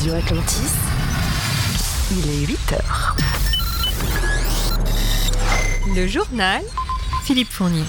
Radio Atlantis, il est 8h. Le journal, Philippe Fournier.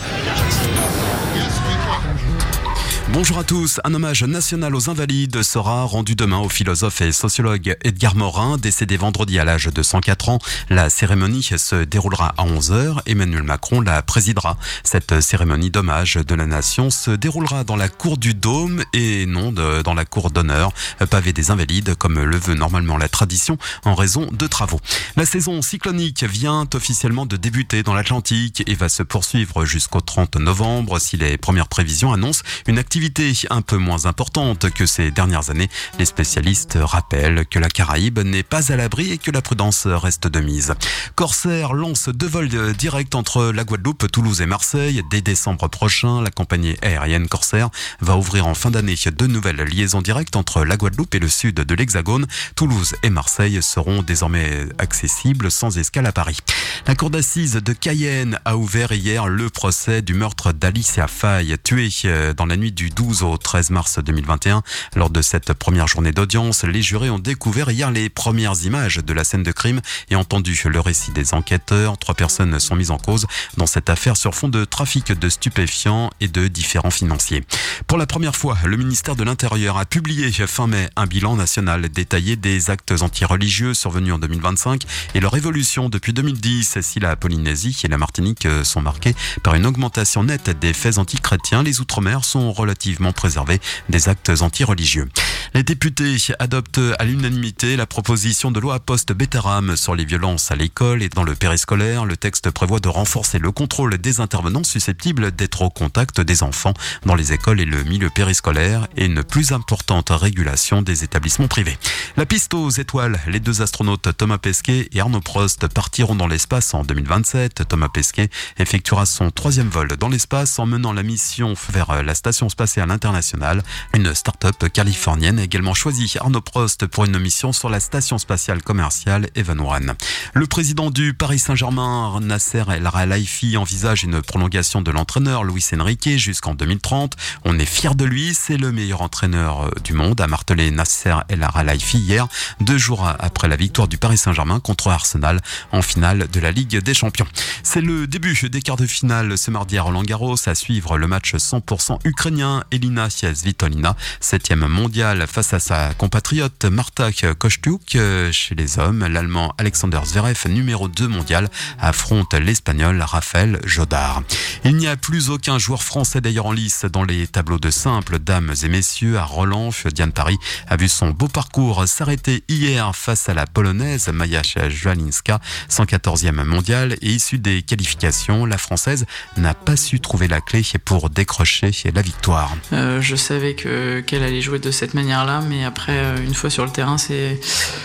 Bonjour à tous. Un hommage national aux Invalides sera rendu demain au philosophe et sociologue Edgar Morin, décédé vendredi à l'âge de 104 ans. La cérémonie se déroulera à 11h. Emmanuel Macron la présidera. Cette cérémonie d'hommage de la nation se déroulera dans la cour du Dôme et non dans la cour d'honneur, pavée des Invalides, comme le veut normalement la tradition, en raison de travaux. La saison cyclonique vient officiellement de débuter dans l'Atlantique et va se poursuivre jusqu'au 30 novembre si les premières prévisions annoncent une activité un peu moins importante que ces dernières années. Les spécialistes rappellent que la Caraïbe n'est pas à l'abri et que la prudence reste de mise. Corsair lance 2 vols directs entre la Guadeloupe, Toulouse et Marseille. Dès décembre prochain, la compagnie aérienne Corsair va ouvrir en fin d'année 2 nouvelles liaisons directes entre la Guadeloupe et le sud de l'Hexagone. Toulouse et Marseille seront désormais accessibles sans escale à Paris. La cour d'assises de Cayenne a ouvert hier le procès du meurtre d'Alicia Faye, tuée dans la nuit du 12 au 13 mars 2021. Lors de cette première journée d'audience, les jurés ont découvert hier les premières images de la scène de crime et entendu le récit des enquêteurs. 3 personnes sont mises en cause dans cette affaire sur fond de trafic de stupéfiants et de différents financiers. Pour la première fois, le ministère de l'Intérieur a publié fin mai un bilan national détaillé des actes antireligieux survenus en 2025 et leur évolution depuis 2010. Si la Polynésie et la Martinique sont marquées par une augmentation nette des faits antichrétiens, les Outre-mer sont relativement préservés des actes antireligieux. Les députés adoptent à l'unanimité la proposition de loi post-Bétaram sur les violences à l'école et dans le périscolaire. Le texte prévoit de renforcer le contrôle des intervenants susceptibles d'être au contact des enfants dans les écoles et le milieu périscolaire et une plus importante régulation des établissements privés. La piste aux étoiles, les 2 astronautes Thomas Pesquet et Arnaud Prost partiront dans l'espace en 2027. Thomas Pesquet effectuera son 3e vol dans l'espace en menant la mission vers la Station spatiale internationale. Une start-up californienne a également choisi Arnaud Prost pour une mission sur la station spatiale commerciale Evan One. Le président du Paris Saint-Germain, Nasser El Khelaifi, envisage une prolongation de l'entraîneur Luis Enrique jusqu'en 2030. On est fiers de lui, c'est le meilleur entraîneur du monde, a martelé Nasser El Khelaifi hier, 2 jours après la victoire du Paris Saint-Germain contre Arsenal en finale de la Ligue des Champions. C'est le début des quarts de finale ce mardi à Roland-Garros, à suivre le match 100% ukrainien. Elina Svitolina, 7e mondiale face à sa compatriote Marta Kostyuk. Chez les hommes, l'Allemand Alexander Zverev, numéro 2 mondial, affronte l'Espagnol Rafael Jodar. Il n'y a plus aucun joueur français d'ailleurs en lice dans les tableaux de simple, dames et messieurs. À Roland, Diane Parry a vu son beau parcours s'arrêter hier face à la Polonaise Maja Joalinska, 114e mondiale, et issue des qualifications, la Française n'a pas su trouver la clé pour décrocher la victoire. Je savais qu'elle allait jouer de cette manière-là, mais après, une fois sur le terrain, c'est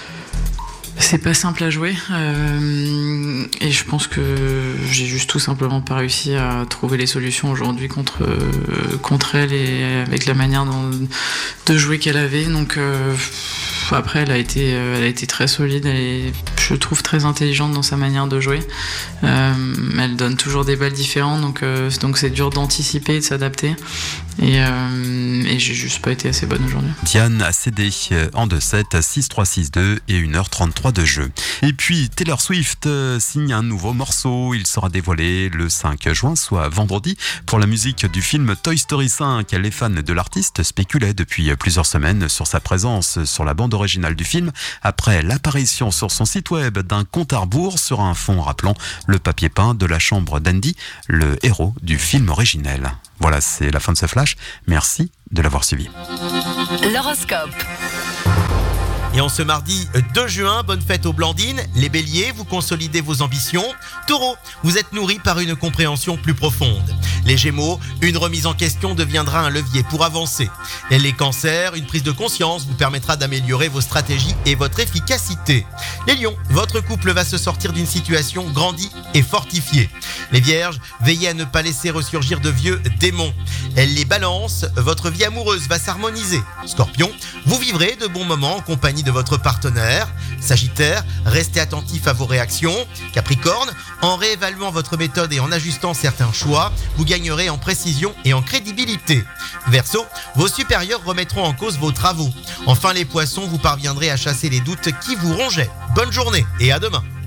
pas simple à jouer. Et je pense que j'ai juste tout simplement pas réussi à trouver les solutions aujourd'hui contre elle et avec la manière de jouer qu'elle avait. Donc après, elle a été très solide et je trouve très intelligente dans sa manière de jouer. Elle donne toujours des balles différentes, donc c'est dur d'anticiper et de s'adapter. Et j'ai juste pas été assez bonne aujourd'hui. Diane a cédé en 2-7, 6-3, 6-2 et 1h33 de jeu. Et puis Taylor Swift signe un nouveau morceau. Il sera dévoilé le 5 juin, soit vendredi, pour la musique du film Toy Story 5. Les fans de l'artiste spéculaient depuis plusieurs semaines sur sa présence sur la bande originale du film, après l'apparition sur son site web d'un compte à rebours sur un fond rappelant le papier peint de la chambre d'Andy, le héros du film originel. Voilà, c'est la fin de ce flash. Merci de l'avoir suivi. L'horoscope. Et en ce mardi 2 juin, bonne fête aux Blandines. Les Béliers, vous consolidez vos ambitions. Taureau, vous êtes nourris par une compréhension plus profonde. Les Gémeaux, une remise en question deviendra un levier pour avancer. Et les Cancers, une prise de conscience vous permettra d'améliorer vos stratégies et votre efficacité. Les Lions, votre couple va se sortir d'une situation grandie et fortifiée. Les Vierges, veillez à ne pas laisser ressurgir de vieux démons. Les Balances, votre vie amoureuse va s'harmoniser. Scorpion, vous vivrez de bons moments en compagnie de votre partenaire. Sagittaire, restez attentif à vos réactions. Capricorne, en réévaluant votre méthode et en ajustant certains choix, vous gagnerez en précision et en crédibilité. Verseau, vos supérieurs remettront en cause vos travaux. Enfin les poissons, vous parviendrez à chasser les doutes qui vous rongeaient. Bonne journée et à demain.